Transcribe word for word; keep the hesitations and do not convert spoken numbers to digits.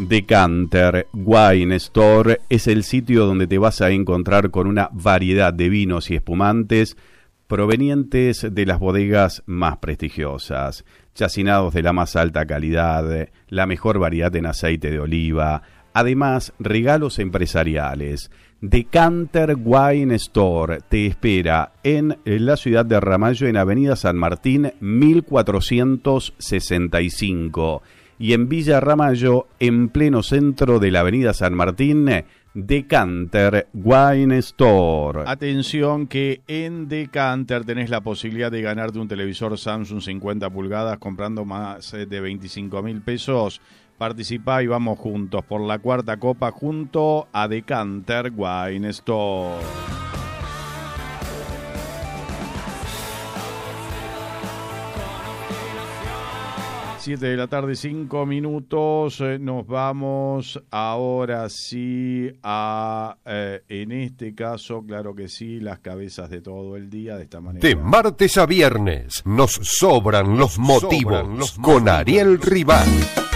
Decanter Wine Store es el sitio donde te vas a encontrar con una variedad de vinos y espumantes provenientes de las bodegas más prestigiosas, chacinados de la más alta calidad, la mejor variedad en aceite de oliva, además regalos empresariales. Decanter Wine Store te espera en la ciudad de Ramallo, en Avenida San Martín mil cuatrocientos sesenta y cinco, y en Villa Ramallo, en pleno centro de la Avenida San Martín, Decanter Wine Store. Atención, que en Decanter tenés la posibilidad de ganarte un televisor Samsung cincuenta pulgadas comprando más de veinticinco mil pesos. Participá y vamos juntos por la cuarta copa junto a Decanter Wine Store. Siete de la tarde, cinco minutos. Eh, nos vamos ahora sí a, eh, en este caso, claro que sí, las cabezas de todo el día de esta manera. De martes a viernes nos sobran los motivos, sobran los con motivos. Ariel Ribal.